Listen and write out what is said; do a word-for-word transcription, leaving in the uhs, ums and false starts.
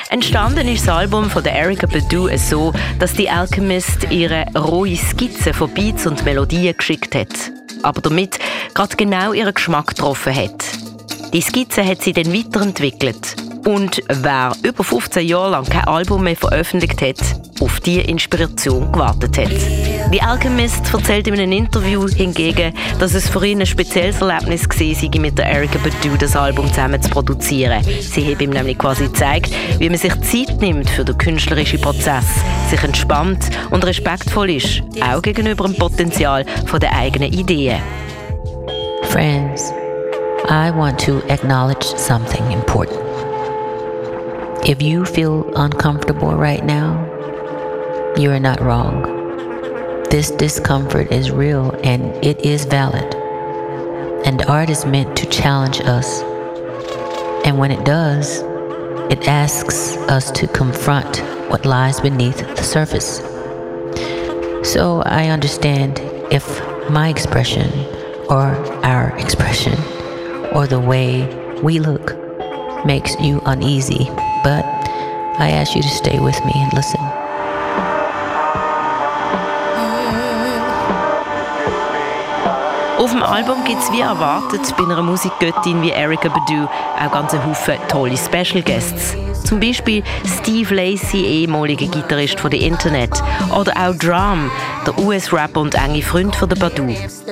Entstanden ist das Album von der Erykah Badu so, dass die Alchemist ihre rohe Skizze von Beats und Melodien geschickt hat, aber damit gerade genau ihren Geschmack getroffen hat. Die Skizze hat sie dann weiterentwickelt. Und wer über fünfzehn Jahre lang kein Album mehr veröffentlicht hat, auf diese Inspiration gewartet hat. Die Alchemist erzählt in einem Interview hingegen, dass es für ihn ein spezielles Erlebnis war, mit der Erykah Badu das Album zusammen zu produzieren. Sie hat ihm nämlich quasi gezeigt, wie man sich Zeit nimmt für den künstlerischen Prozess, sich entspannt und respektvoll ist, auch gegenüber dem Potenzial der eigenen Ideen. Friends, I want to acknowledge something important. If you feel uncomfortable right now, you are not wrong. This discomfort is real and it is valid. And art is meant to challenge us. And when it does, it asks us to confront what lies beneath the surface. So I understand if my expression or our expression or the way we look makes you uneasy. But I ask you to stay with me and listen. Auf dem Album gibt es wie erwartet bei einer Musikgöttin wie Erykah Badu auch ganz einen Haufen tolle Special Guests. Zum Beispiel Steve Lacy, ehemaliger Gitarrist von The Internet, oder auch Drum, der U S-Rapper und enge Freund von der Badu.